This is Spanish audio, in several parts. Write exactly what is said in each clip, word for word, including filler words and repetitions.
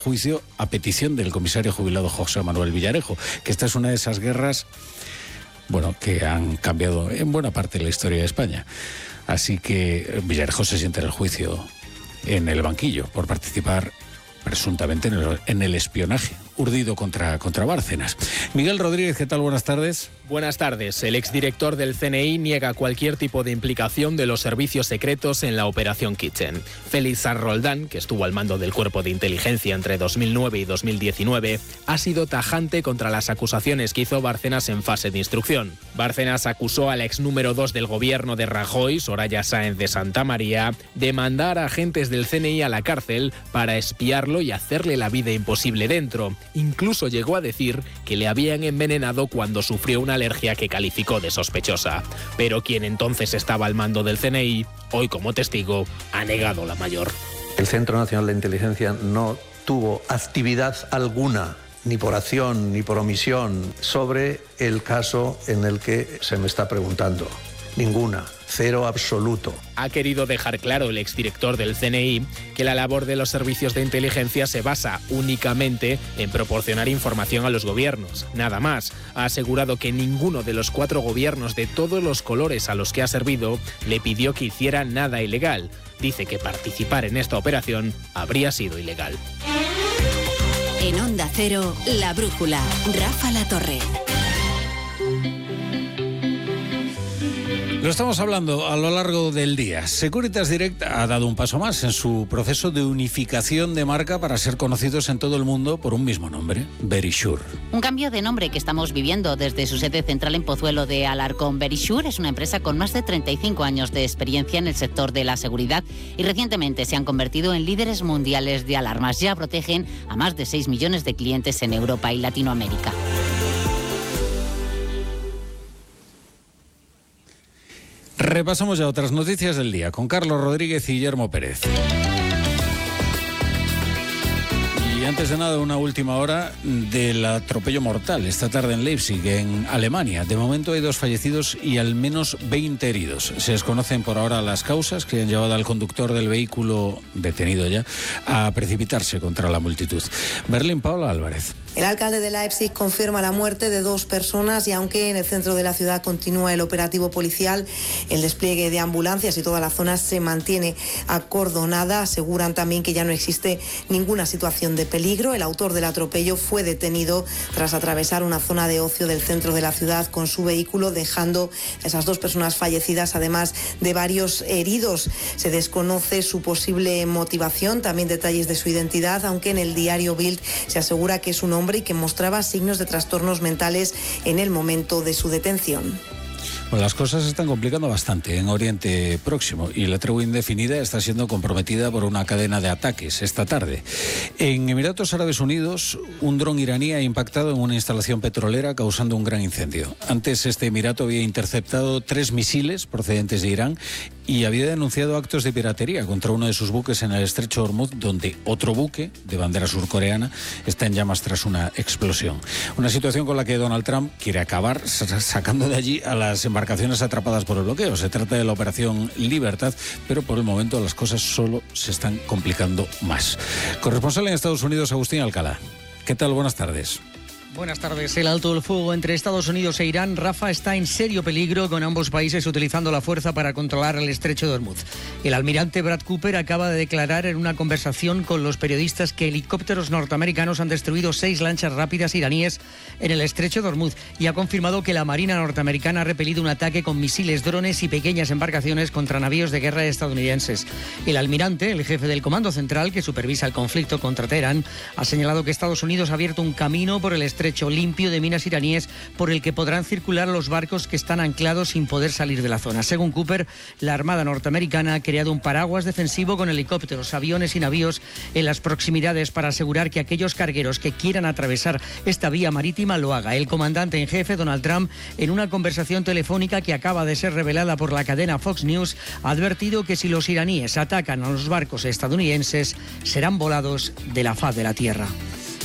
juicio a petición del comisario jubilado José Manuel Villarejo, que esta es una de esas guerras, bueno, que han cambiado en buena parte la historia de España. Así que Villarejo se siente en el juicio en el banquillo por participar presuntamente en el, en el espionaje urdido contra, contra Bárcenas. Miguel Rodríguez, ¿qué tal? Buenas tardes. Buenas tardes. El exdirector del C N I niega cualquier tipo de implicación de los servicios secretos en la Operación Kitchen. Félix Roldán, que estuvo al mando del Cuerpo de Inteligencia entre dos mil nueve y dos mil diecinueve, ha sido tajante contra las acusaciones que hizo Bárcenas en fase de instrucción. Bárcenas acusó al ex número dos del gobierno de Rajoy, Soraya Sáenz de Santamaría, de mandar a agentes del C N I a la cárcel para espiarlo y hacerle la vida imposible dentro. Incluso llegó a decir que le habían envenenado cuando sufrió una alergia que calificó de sospechosa. Pero quien entonces estaba al mando del C N I, hoy como testigo, ha negado la mayor. El Centro Nacional de Inteligencia no tuvo actividad alguna, ni por acción ni por omisión, sobre el caso en el que se me está preguntando. Ninguna. Cero absoluto. Ha querido dejar claro el exdirector del C N I que la labor de los servicios de inteligencia se basa únicamente en proporcionar información a los gobiernos. Nada más. Ha asegurado que ninguno de los cuatro gobiernos de todos los colores a los que ha servido le pidió que hiciera nada ilegal. Dice que participar en esta operación habría sido ilegal. En Onda Cero, La Brújula, Rafa La Torre. Lo estamos hablando a lo largo del día. Securitas Direct ha dado un paso más en su proceso de unificación de marca para ser conocidos en todo el mundo por un mismo nombre, Verisure. Un cambio de nombre que estamos viviendo desde su sede central en Pozuelo de Alarcón. Verisure es una empresa con más de treinta y cinco años de experiencia en el sector de la seguridad y recientemente se han convertido en líderes mundiales de alarmas. Ya protegen a más de seis millones de clientes en Europa y Latinoamérica. Repasamos ya otras noticias del día con Carlos Rodríguez y Guillermo Pérez. Y antes de nada, una última hora del atropello mortal esta tarde en Leipzig, en Alemania. De momento hay dos fallecidos y al menos veinte heridos. Se desconocen por ahora las causas que han llevado al conductor del vehículo, detenido ya, a precipitarse contra la multitud. Berlín, Paula Álvarez. El alcalde de Leipzig confirma la muerte de dos personas y aunque en el centro de la ciudad continúa el operativo policial, el despliegue de ambulancias y toda la zona se mantiene acordonada, aseguran también que ya no existe ninguna situación de peligro. El autor del atropello fue detenido tras atravesar una zona de ocio del centro de la ciudad con su vehículo, dejando a esas dos personas fallecidas, además de varios heridos. Se desconoce su posible motivación, también detalles de su identidad, aunque en el diario Bild se asegura que es un hombre y que mostraba signos de trastornos mentales en el momento de su detención. Bueno, las cosas se están complicando bastante en Oriente Próximo y la tregua indefinida está siendo comprometida por una cadena de ataques esta tarde. En Emiratos Árabes Unidos, un dron iraní ha impactado en una instalación petrolera causando un gran incendio. Antes, este emirato había interceptado tres misiles procedentes de Irán y había denunciado actos de piratería contra uno de sus buques en el estrecho de Hormuz, donde otro buque de bandera surcoreana está en llamas tras una explosión. Una situación con la que Donald Trump quiere acabar sacando de allí a las embarcaciones atrapadas por el bloqueo. Se trata de la Operación Libertad, pero por el momento las cosas solo se están complicando más. Corresponsal en Estados Unidos, Agustín Alcalá. ¿Qué tal? Buenas tardes. Buenas tardes. El alto del fuego entre Estados Unidos e Irán, Rafa, está en serio peligro, con ambos países utilizando la fuerza para controlar el estrecho de Hormuz. El almirante Brad Cooper acaba de declarar en una conversación con los periodistas que helicópteros norteamericanos han destruido seis lanchas rápidas iraníes en el estrecho de Hormuz y ha confirmado que la Marina norteamericana ha repelido un ataque con misiles, drones y pequeñas embarcaciones contra navíos de guerra estadounidenses. El almirante, el jefe del Comando Central que supervisa el conflicto contra Teherán, ha señalado que Estados Unidos ha abierto un camino por el estrecho estrecho limpio de minas iraníes por el que podrán circular los barcos que están anclados sin poder salir de la zona. Según Cooper, la Armada norteamericana ha creado un paraguas defensivo con helicópteros, aviones y navíos en las proximidades para asegurar que aquellos cargueros que quieran atravesar esta vía marítima lo haga. El comandante en jefe, Donald Trump, en una conversación telefónica que acaba de ser revelada por la cadena Fox News, ha advertido que si los iraníes atacan a los barcos estadounidenses, serán volados de la faz de la tierra.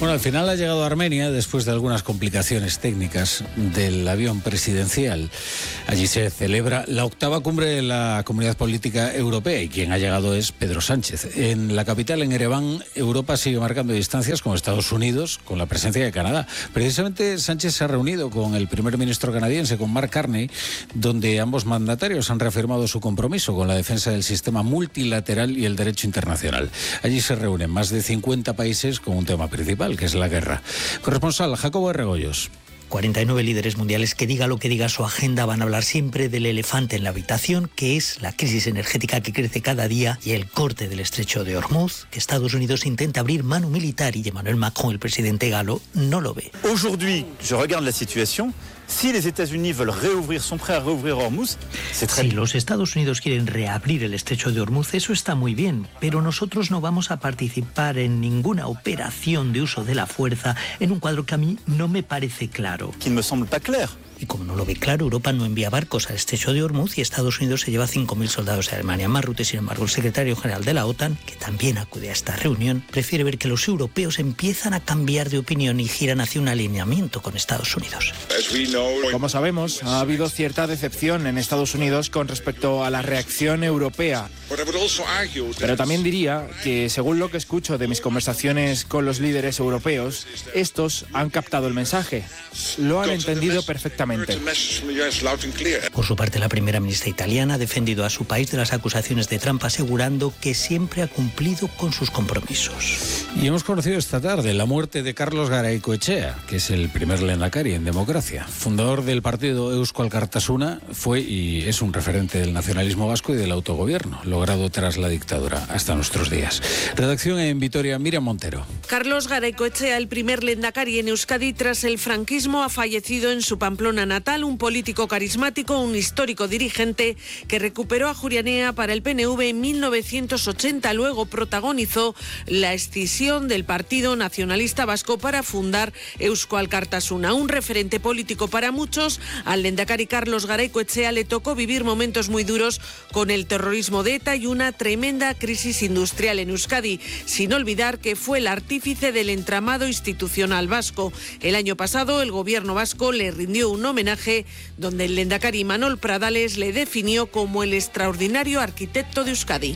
Bueno, al final ha llegado a Armenia después de algunas complicaciones técnicas del avión presidencial. Allí se celebra la octava cumbre de la Comunidad Política Europea y quien ha llegado es Pedro Sánchez. En la capital, en Ereván, Europa sigue marcando distancias con Estados Unidos, con la presencia de Canadá. Precisamente Sánchez se ha reunido con el primer ministro canadiense, con Mark Carney, donde ambos mandatarios han reafirmado su compromiso con la defensa del sistema multilateral y el derecho internacional. Allí se reúnen más de cincuenta países con un tema principal, que es la guerra. Corresponsal Jacobo de Regoyos. cuarenta y nueve líderes mundiales, que diga lo que diga su agenda, van a hablar siempre del elefante en la habitación, que es la crisis energética que crece cada día y el corte del estrecho de Hormuz, que Estados Unidos intenta abrir mano militar y Emmanuel Macron, el presidente galo, no lo ve. Aujourd'hui, je regarde la situación. Si los Estados Unidos veulent réouvrir, sont prêts à réouvrir Hormuz, c'est très bien. Si los Estados Unidos quieren reabrir el estrecho de Hormuz, eso está muy bien, pero nosotros no vamos a participar en ninguna operación de uso de la fuerza en un cuadro que a mí no me parece claro. Qui ne me semble pas clair. Y como no lo ve claro, Europa no envía barcos al estrecho de Hormuz y Estados Unidos se lleva cinco mil soldados a Alemania. Marrutte, sin embargo, el secretario general de la OTAN, que también acude a esta reunión, prefiere ver que los europeos empiezan a cambiar de opinión y giran hacia un alineamiento con Estados Unidos. Como sabemos, ha habido cierta decepción en Estados Unidos con respecto a la reacción europea. Pero también diría que, según lo que escucho de mis conversaciones con los líderes europeos, estos han captado el mensaje. Lo han entendido perfectamente. Por su parte, la primera ministra italiana ha defendido a su país de las acusaciones de Trump, asegurando que siempre ha cumplido con sus compromisos. Y hemos conocido esta tarde la muerte de Carlos Garaycoechea, que es el primer lehendakari en democracia. Fundador del partido Eusko Alkartasuna, fue y es un referente del nacionalismo vasco y del autogobierno, logrado tras la dictadura hasta nuestros días. Redacción en Vitoria, Miriam Montero. Carlos Garaycoechea, el primer lehendakari en Euskadi tras el franquismo, ha fallecido en su Pamplona natal, un político carismático, un histórico dirigente que recuperó a Ajuria Enea para el P N V en mil novecientos ochenta. Luego protagonizó la escisión del Partido Nacionalista Vasco para fundar Eusko Alkartasuna. Un referente político para muchos, al lehendakari Carlos Garaycoechea le tocó vivir momentos muy duros con el terrorismo de ETA y una tremenda crisis industrial en Euskadi, sin olvidar que fue el artífice del entramado institucional vasco. El año pasado el gobierno vasco le rindió un homenaje donde el lehendakari Manol Pradales le definió como el extraordinario arquitecto de Euskadi.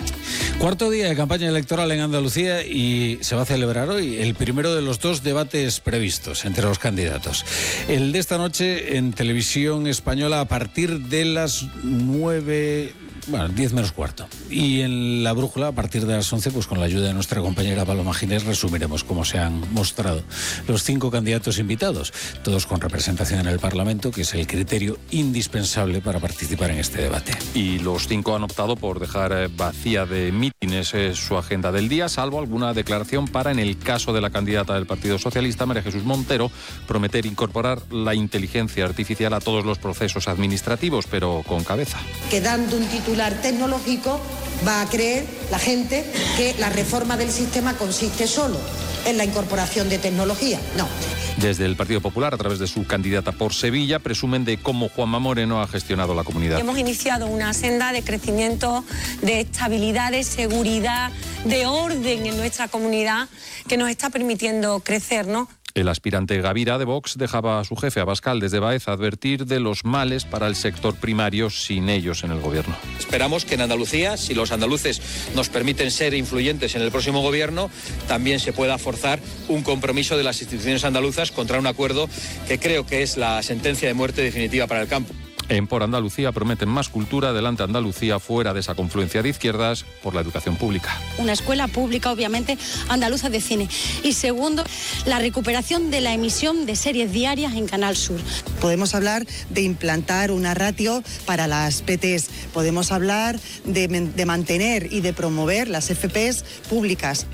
Cuarto día de campaña electoral en Andalucía y se va a celebrar hoy el primero de los dos debates previstos entre los candidatos. El de esta noche en Televisión Española a partir de las nueve... Bueno, diez menos cuarto. Y en La Brújula, a partir de las once, pues con la ayuda de nuestra compañera Paloma Ginés, resumiremos cómo se han mostrado los cinco candidatos invitados, todos con representación en el Parlamento, que es el criterio indispensable para participar en este debate. Y los cinco han optado por dejar vacía de mítines eh, su agenda del día, salvo alguna declaración para, en el caso de la candidata del Partido Socialista, María Jesús Montero, prometer incorporar la inteligencia artificial a todos los procesos administrativos, pero con cabeza. Quedando un título tecnológico, va a creer la gente que la reforma del sistema consiste solo en la incorporación de tecnología. No. Desde el Partido Popular, a través de su candidata por Sevilla, presumen de cómo Juanma Moreno ha gestionado la comunidad. Hemos iniciado una senda de crecimiento, de estabilidad, de seguridad, de orden en nuestra comunidad que nos está permitiendo crecer, ¿no? El aspirante Gavira de Vox dejaba a su jefe Abascal desde Baeza advertir de los males para el sector primario sin ellos en el gobierno. Esperamos que en Andalucía, si los andaluces nos permiten ser influyentes en el próximo gobierno, también se pueda forzar un compromiso de las instituciones andaluzas contra un acuerdo que creo que es la sentencia de muerte definitiva para el campo. En Por Andalucía prometen más cultura, adelante Andalucía, fuera de esa confluencia de izquierdas, por la educación pública. Una escuela pública, obviamente, andaluza de cine. Y segundo, la recuperación de la emisión de series diarias en Canal Sur. Podemos hablar de implantar una ratio para las P Ts. Podemos hablar de, de mantener y de promover las F Ps públicas.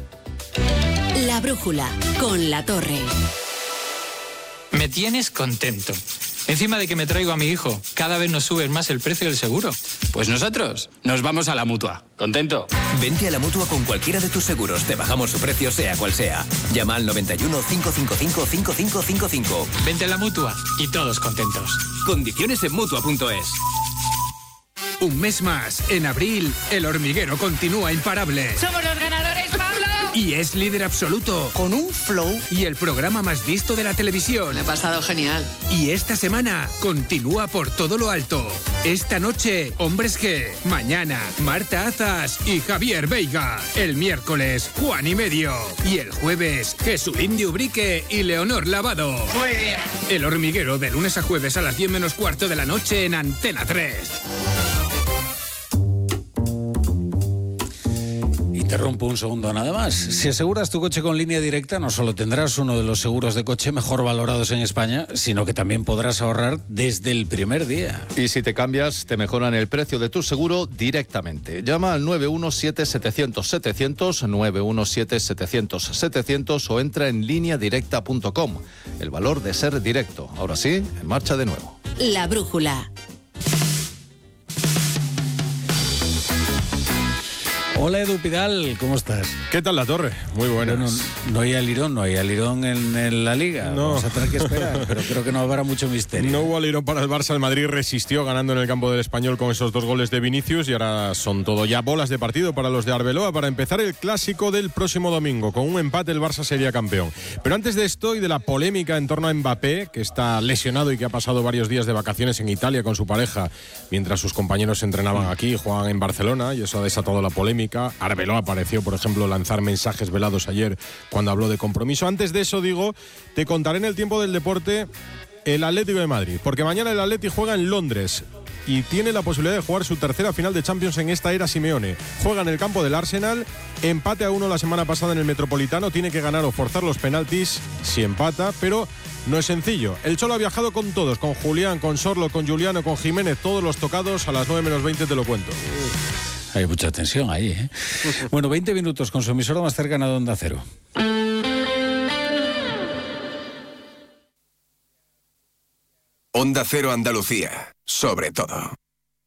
La Brújula, con La Torre. Me tienes contento. Encima de que me traigo a mi hijo, cada vez nos subes más el precio del seguro. Pues nosotros nos vamos a la Mutua. ¿Contento? Vente a la Mutua con cualquiera de tus seguros. Te bajamos su precio sea cual sea. Llama al noventa y uno, cinco cinco cinco, cinco cinco cinco cinco. Vente a la Mutua y todos contentos. Condiciones en Mutua punto es. Un mes más. En abril, El Hormiguero continúa imparable. ¡Somos los ganadores, Pablo! Y es líder absoluto. Con un flow. Y el programa más visto de la televisión. Me he pasado genial. Y esta semana continúa por todo lo alto. Esta noche, Hombres G. Mañana, Marta Azas y Javier Veiga. El miércoles, Juan y Medio. Y el jueves, Jesulín de Ubrique y Leonor Lavado. Muy bien. El Hormiguero, de lunes a jueves a las diez menos cuarto de la noche en Antena tres. Interrumpo un segundo nada más. Si aseguras tu coche con Línea Directa, no solo tendrás uno de los seguros de coche mejor valorados en España, sino que también podrás ahorrar desde el primer día. Y si te cambias, te mejoran el precio de tu seguro directamente. Llama al nueve uno siete setecientos setecientos, nueve uno siete setecientos setecientos o entra en línea directa punto com. El valor de ser directo. Ahora sí, en marcha de nuevo. La brújula. Hola Edu Pidal, ¿cómo estás? ¿Qué tal la torre? Muy buenas. Bueno, no hay alirón, no hay alirón en, en la Liga. No. Vamos a tener que esperar, pero creo que no habrá mucho misterio. No hubo alirón para el Barça. El Madrid resistió ganando en el campo del Español con esos dos goles de Vinicius y ahora son todo ya bolas de partido para los de Arbeloa para empezar el clásico del próximo domingo. Con un empate el Barça sería campeón. Pero antes de esto y de la polémica en torno a Mbappé, que está lesionado y que ha pasado varios días de vacaciones en Italia con su pareja mientras sus compañeros entrenaban aquí y jugaban en Barcelona, y eso ha desatado la polémica. Arbeloa pareció, por ejemplo, lanzar mensajes velados ayer cuando habló de compromiso. Antes de eso, digo, te contaré en el tiempo del deporte el Atlético de Madrid, porque mañana el Atleti juega en Londres y tiene la posibilidad de jugar su tercera final de Champions en esta era Simeone. Juega en el campo del Arsenal, empate a uno la semana pasada en el Metropolitano, tiene que ganar o forzar los penaltis si empata, pero no es sencillo. El Cholo ha viajado con todos, con Julián, con Sorlo, con Juliano, con Jiménez, todos los tocados. A las nueve menos veinte te lo cuento. Hay mucha tensión ahí, ¿eh? Bueno, veinte minutos con su emisora más cercana de Onda Cero. Onda Cero Andalucía, sobre todo.